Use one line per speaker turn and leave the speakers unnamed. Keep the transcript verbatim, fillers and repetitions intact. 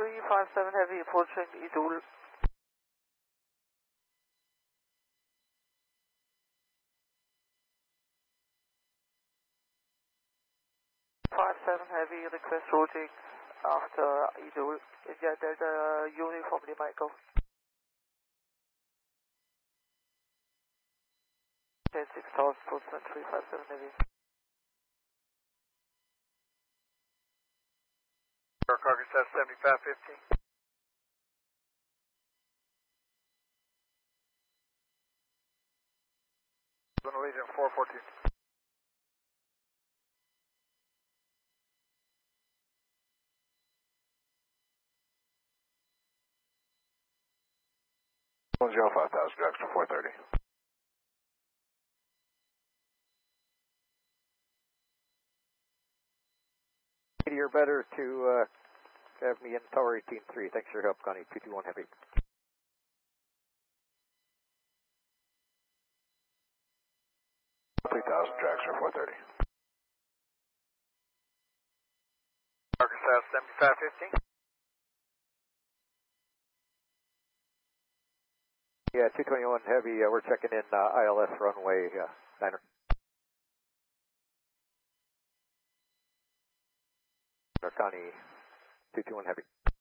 three five seven Heavy approaching Idul. five seven Heavy, request routing after Idul. India Delta Uniform Lima Echo. ten six thousand, approachment three five seven Heavy.
Cargo set seventy-five fifteen. Legion four fourteen.
Zero five thousand, Dragster four thirty.
eighty or better to uh, have me in Tower eighteen three. Thanks for your help, Connie. two two one Heavy.
three thousand, Dragster four thirty.
Cargo set seventy-five fifteen.
Yeah, two twenty-one Heavy, uh, we're checking in uh, I L S runway uh, niner. Connie, two two one Heavy.